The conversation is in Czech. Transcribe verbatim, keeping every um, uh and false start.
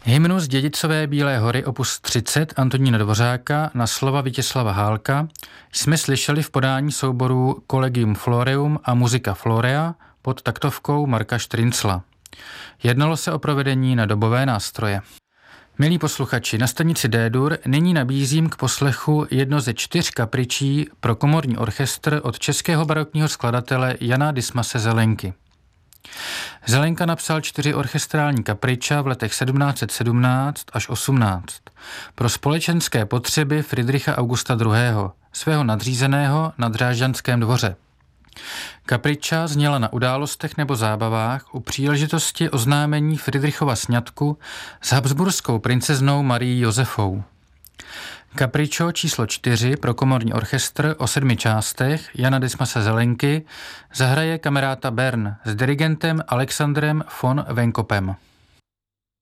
Hymnus Dědicové Bílé hory opus třicet Antonína Dvořáka na slova Vítězslava Hálka jsme slyšeli v podání souborů Collegium Floreum a Musica Florea pod taktovkou Marka Štryncla. Jednalo se o provedení na dobové nástroje. Milí posluchači, na stanici D-dur nyní nabízím k poslechu jedno ze čtyř kapričí pro komorní orchestr od českého barokního skladatele Jana Dismase Zelenky. Zelenka napsal čtyři orchestrální kapriča v letech sedmnáct set sedmnáct až osmnáct pro společenské potřeby Fridricha Augusta druhého., svého nadřízeného na Drážďanském dvoře. Kapriča zněla na událostech nebo zábavách u příležitosti oznámení Fridrichova sňatku s habsburskou princeznou Marií Josefou. Kapričo číslo čtyři pro komorní orchestr o sedmi částech Jana Dismase Zelenky zahraje Kameráta Bern s dirigentem Alexandrem von Wenkopem.